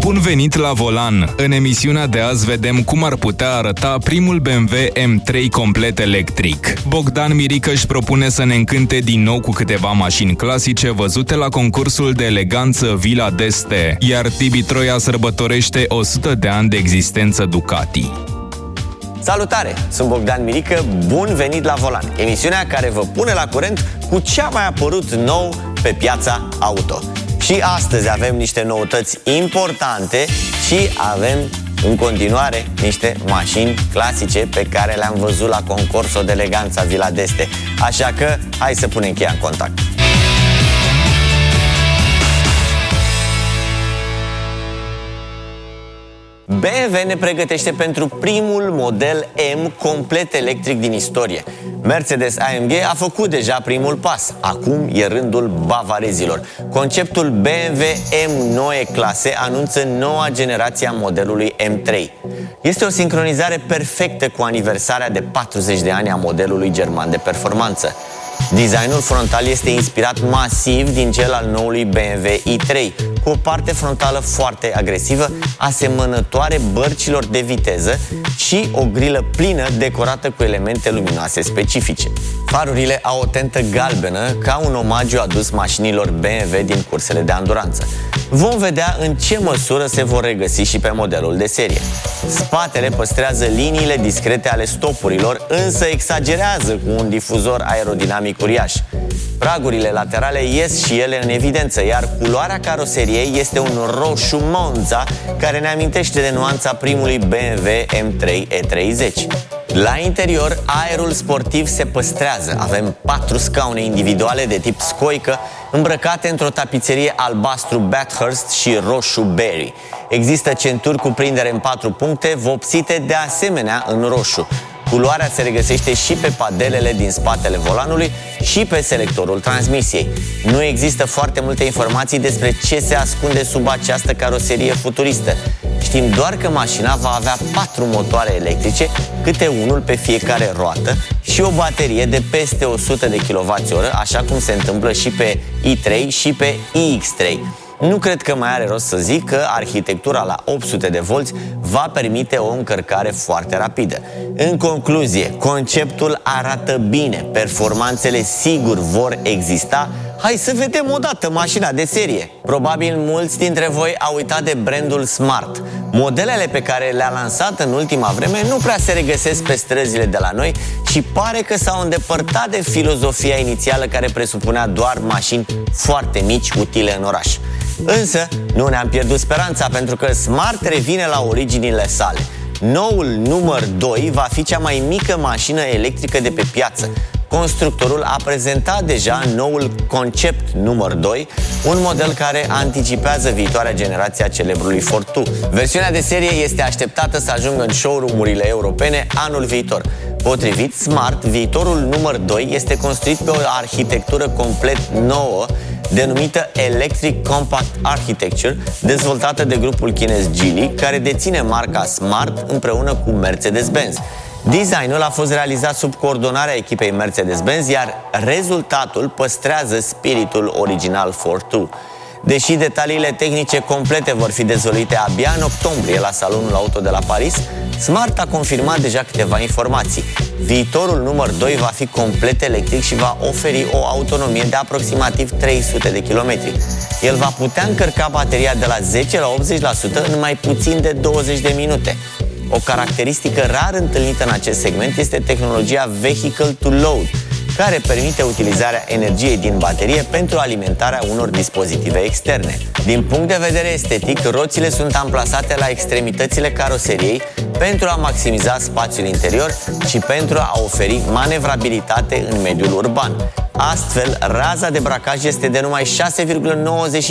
Bun venit la volan! În emisiunea de azi vedem cum ar putea arăta primul BMW M3 complet electric. Bogdan Mirică își propune să ne încânte din nou cu câteva mașini clasice văzute la concursul de eleganță Villa d'Este, iar Tibi Troia sărbătorește 100 de ani de existență Ducati. Salutare! Sunt Bogdan Mirică, bun venit la volan! Emisiunea care vă pune la curent cu ce a mai apărut nou pe piața auto. Și astăzi avem niște noutăți importante și avem în continuare niște mașini clasice pe care le-am văzut la concursul de eleganță Villa d'Este. Așa că hai să punem cheia în contact. BMW ne pregătește pentru primul model M complet electric din istorie. Mercedes-AMG a făcut deja primul pas. Acum e rândul bavarezilor. Conceptul BMW M Neue Klasse anunță noua generație a modelului M3. Este o sincronizare perfectă cu aniversarea de 40 de ani a modelului german de performanță. Designul frontal este inspirat masiv din cel al noului BMW i3, cu o parte frontală foarte agresivă, asemănătoare bărcilor de viteză și o grilă plină decorată cu elemente luminoase specifice. Farurile au o tentă galbenă, ca un omagiu adus mașinilor BMW din cursele de anduranță. Vom vedea în ce măsură se vor regăsi și pe modelul de serie. Spatele păstrează liniile discrete ale stopurilor, însă exagerează cu un difuzor aerodinamic uriaș. Pragurile laterale ies și ele în evidență, iar culoarea caroseriei este un roșu Monza, care ne amintește de nuanța primului BMW M3 E30. La interior, aerul sportiv se păstrează. Avem 4 scaune individuale de tip scoică, îmbrăcate într-o tapiserie albastru Bathurst și roșu Berry. Există centuri cu prindere în 4 puncte, vopsite de asemenea în roșu. Culoarea se regăsește și pe padelele din spatele volanului și pe selectorul transmisiei. Nu există foarte multe informații despre ce se ascunde sub această caroserie futuristă. Știm doar că mașina va avea 4 motoare electrice, câte unul pe fiecare roată, și o baterie de peste 100 de kWh, așa cum se întâmplă și pe i3 și pe iX3. Nu cred că mai are rost să zic că arhitectura la 800 de volți va permite o încărcare foarte rapidă. În concluzie, conceptul arată bine, performanțele sigur vor exista. Hai să vedem odată mașina de serie. Probabil mulți dintre voi au uitat de brandul Smart. Modelele pe care le-a lansat în ultima vreme nu prea se regăsesc pe străzile de la noi și pare că s-au îndepărtat de filozofia inițială care presupunea doar mașini foarte mici, utile în oraș. Însă, nu ne-am pierdut speranța, pentru că Smart revine la originile sale. Noul număr 2 va fi cea mai mică mașină electrică de pe piață. Constructorul a prezentat deja noul concept număr 2, un model care anticipează viitoarea generație a celebrului Fortwo. Versiunea de serie este așteptată să ajungă în showroom-urile europene anul viitor. Potrivit Smart, viitorul număr 2 este construit pe o arhitectură complet nouă, denumită Electric Compact Architecture, dezvoltată de grupul chinez Geely, care deține marca Smart împreună cu Mercedes-Benz. Designul a fost realizat sub coordonarea echipei Mercedes-Benz, iar rezultatul păstrează spiritul original Fortwo. Deși detaliile tehnice complete vor fi dezvăluite abia în octombrie la Salonul Auto de la Paris, Smart a confirmat deja câteva informații. Viitorul număr 2 va fi complet electric și va oferi o autonomie de aproximativ 300 de km. El va putea încărca bateria de la 10 la 80% în mai puțin de 20 de minute. O caracteristică rar întâlnită în acest segment este tehnologia Vehicle to Load, care permite utilizarea energiei din baterie pentru alimentarea unor dispozitive externe. Din punct de vedere estetic, roțile sunt amplasate la extremitățile caroseriei pentru a maximiza spațiul interior și pentru a oferi manevrabilitate în mediul urban. Astfel, raza de bracaj este de numai 6,95